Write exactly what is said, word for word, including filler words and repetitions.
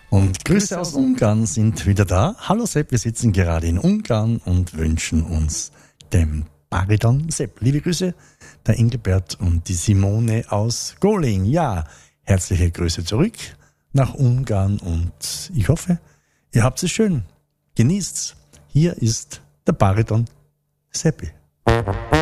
Und Grüße aus Ungarn sind wieder da. Hallo Sepp, wir sitzen gerade in Ungarn und wünschen uns dem Bariton Sepp. Liebe Grüße, der Engelbert und die Simone aus Goling. Ja, herzliche Grüße zurück nach Ungarn und ich hoffe, ihr habt es schön. Genießt's. Hier ist der Bariton Seppi.